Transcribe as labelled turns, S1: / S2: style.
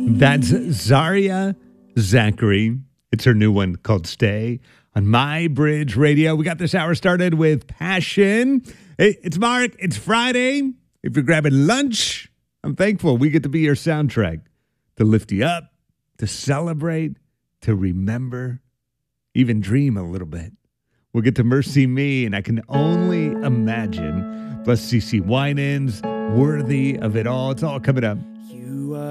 S1: That's Zaria Zachary. It's her new one called Stay on My Bridge Radio. We got this hour started with Passion. Hey, it's Mark. It's Friday. If you're grabbing lunch, I'm thankful we get to be your soundtrack to lift you up, to celebrate, to remember, even dream a little bit. We'll get to Mercy Me, and I can only imagine. Plus CeCe Winans, Worthy of It All. It's all coming up